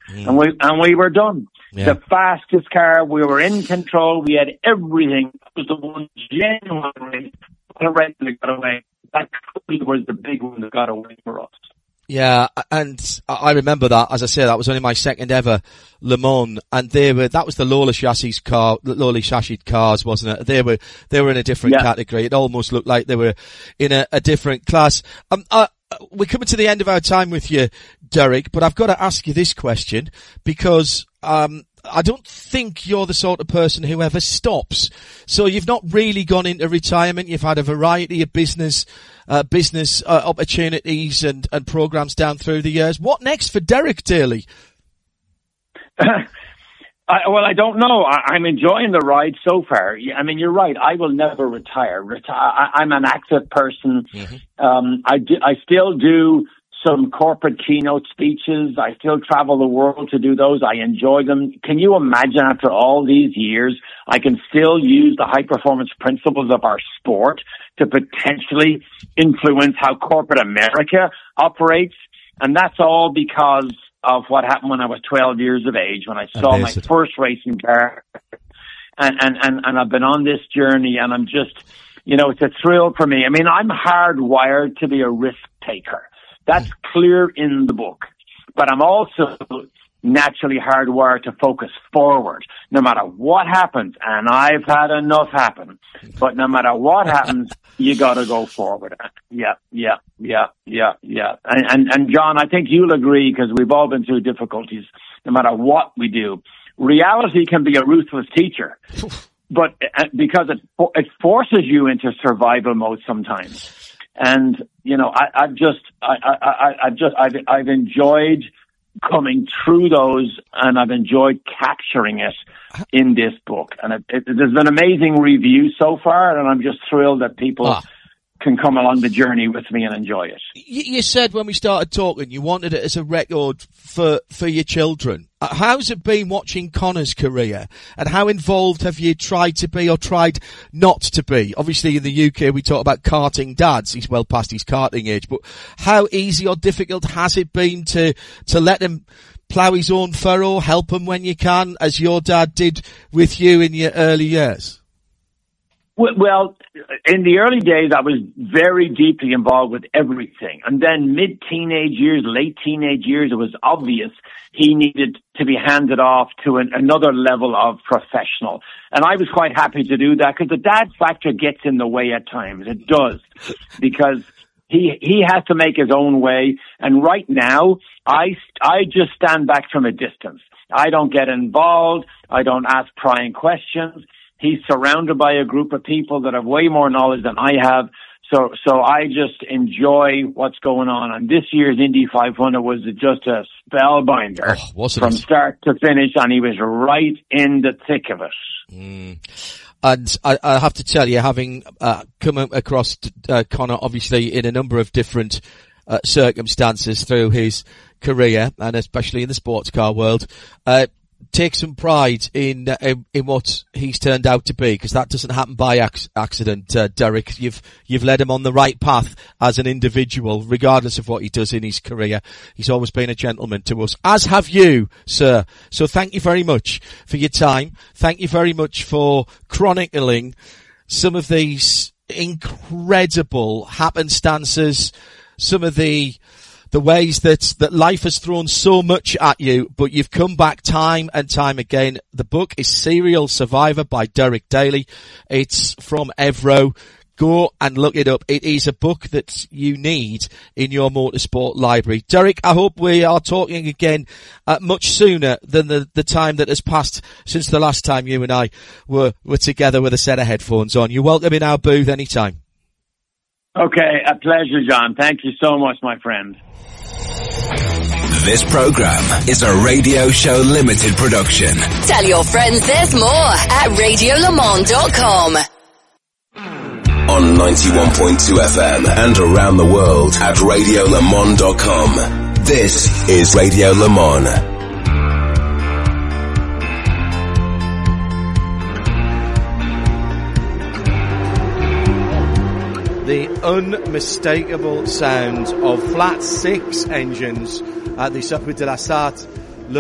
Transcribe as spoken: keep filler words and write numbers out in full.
Mm. And we, and we were done. Yeah. The fastest car, we were in control, we had everything. It was the one genuine race, the race that got away. That was the big one that got away for us. Yeah, and I remember that, as I say, that was only my second ever Le Mans, and they were, that was the Lola chassis car, Lola chassis cars, wasn't it? They were, they were in a different yeah. category. It almost looked like they were in a, a different class. Um, uh, we're coming to the end of our time with you, Derek, but I've got to ask you this question because, um, I don't think you're the sort of person who ever stops. So you've not really gone into retirement. You've had a variety of business, uh, business, uh, opportunities and, and programs down through the years. What next for Derek Daly? I, well, I don't know. I, I'm enjoying the ride so far. I mean, you're right. I will never retire. Reti- I, I'm an active person. Mm-hmm. Um, I, do, I still do some corporate keynote speeches. I still travel the world to do those. I enjoy them. Can you imagine after all these years, I can still use the high performance principles of our sport to potentially influence how corporate America operates? And that's all because of what happened when I was twelve years of age, when I saw Amazing. my first racing car. And, and, and, and I've been on this journey, and I'm just, you know, it's a thrill for me. I mean, I'm hardwired to be a risk taker. That's clear in the book. But I'm also naturally hardwired to focus forward, no matter what happens. And I've had enough happen. But no matter what happens, you got to go forward. Yeah, yeah, yeah, yeah, yeah. And, and, and John, I think you'll agree, because we've all been through difficulties, no matter what we do. Reality can be a ruthless teacher, but because it, it forces you into survival mode sometimes. And, you know, I, I've just, I, I, I've just, I've, I've enjoyed coming through those, and I've enjoyed capturing it in this book. And it, it, there's been amazing reviews so far, and I'm just thrilled that people ah. can come along the journey with me and enjoy it. You said when we started talking, you wanted it as a record for, for your children. How's it been watching Connor's career, and how involved have you tried to be or tried not to be? Obviously in the U K we talk about karting dads. He's well past his karting age, but how easy or difficult has it been to, to let him plough his own furrow, help him when you can, as your dad did with you in your early years? Well, in the early days, I was very deeply involved with everything. And then mid-teenage years, late teenage years, it was obvious he needed to be handed off to an, another level of professional. And I was quite happy to do that, because the dad factor gets in the way at times. It does. Because he he has to make his own way. And right now, I, I just stand back from a distance. I don't get involved. I don't ask prying questions. He's surrounded by a group of people that have way more knowledge than I have. So, so I just enjoy what's going on. And this year's Indy five hundred was just a spellbinder oh, from start to finish. And he was right in the thick of it. Mm. And I, I have to tell you, having uh, come across uh, Connor, obviously in a number of different uh, circumstances through his career, and especially in the sports car world, uh, take some pride in, uh, in in what he's turned out to be, because that doesn't happen by ac- accident, uh, Derek. You've you've led him on the right path as an individual, regardless of what he does in his career. He's always been a gentleman to us, as have you, sir. So thank you very much for your time. Thank you very much for chronicling some of these incredible happenstances, some of the the ways that, that life has thrown so much at you, but you've come back time and time again. The book is Serial Survivor by Derek Daly. It's from Evro. Go and look it up. It is a book that you need in your motorsport library. Derek, I hope we are talking again uh, much sooner than the, the time that has passed since the last time you and I were, were together with a set of headphones on. You're welcome in our booth anytime. Okay, a pleasure, John. Thank you so much, my friend. This program is a Radio Show Limited production. Tell your friends there's more at radio le mans dot com. On ninety-one point two F M and around the world at radio le mans dot com. This is Radio Le Mans. The unmistakable sound of flat six engines at the Circuit de la Sarthe